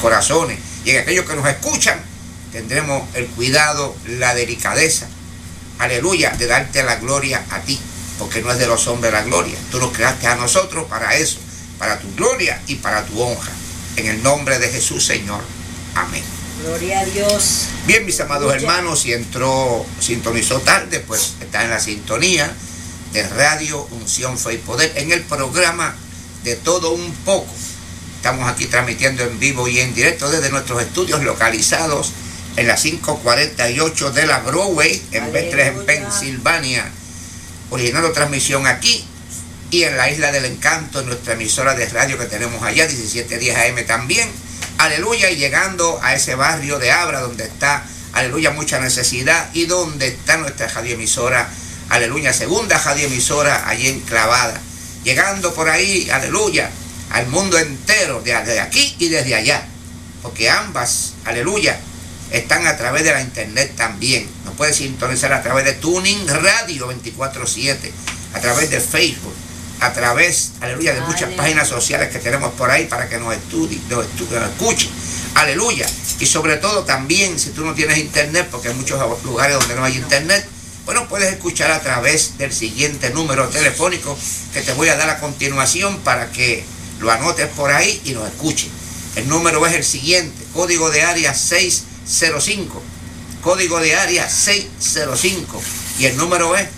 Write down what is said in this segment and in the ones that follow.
corazones y en aquellos que nos escuchan, tendremos el cuidado, la delicadeza, aleluya, de darte la gloria a ti, porque no es de los hombres la gloria. Tú nos creaste a nosotros para eso, para tu gloria y para tu honra. En el nombre de Jesús, Señor. Amén. Gloria a Dios. Bien, mis amados hermanos, si sintonizó tarde, pues está en la sintonía de Radio Unción, Fe y Poder, en el programa De Todo Un Poco. Estamos aquí transmitiendo en vivo y en directo desde nuestros estudios localizados en la 548 de la Broadway, en Bethlehem, Pensilvania, originando transmisión aquí y en la Isla del Encanto, en nuestra emisora de radio que tenemos allá, 1710 AM también, aleluya, y llegando a ese barrio de Abra donde está, aleluya, mucha necesidad y donde está nuestra radioemisora, aleluya, segunda radioemisora allí enclavada, llegando por ahí, aleluya, al mundo entero, desde aquí y desde allá, porque ambas, aleluya, están a través de la internet también. Nos puedes sintonizar a través de Tuning Radio 24/7, a través de Facebook, a través, aleluya, de muchas páginas sociales que tenemos por ahí para que nos escuchen, aleluya. Y sobre todo también, si tú no tienes internet, porque hay muchos lugares donde no hay internet, bueno, puedes escuchar a través del siguiente número telefónico que te voy a dar a continuación para que lo anotes por ahí y nos escuches. El número es el siguiente, código de área 605, código de área 605, y el número es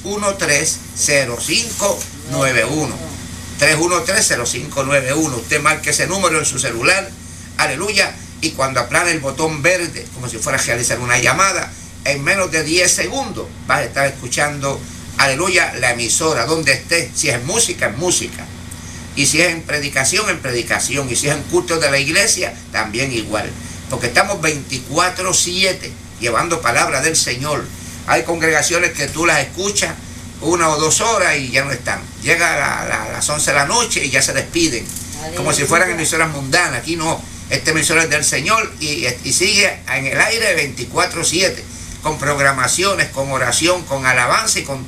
313-0591, 313-0591. Usted marque ese número en su celular, aleluya, y cuando aplane el botón verde, como si fuera a realizar una llamada, en menos de 10 segundos vas a estar escuchando, aleluya, la emisora, donde esté. Si es música, en música. Y si es en predicación, y si es en culto de la iglesia, también igual. Porque estamos 24/7 llevando palabra del Señor. Hay congregaciones que tú las escuchas 1 o 2 horas y ya no están. Llega a las 11 de la noche y ya se despiden. Aleluya. Como si fueran emisoras mundanas. Aquí no, esta emisora es del Señor y sigue en el aire 24/7, con programaciones, con oración, con alabanza y con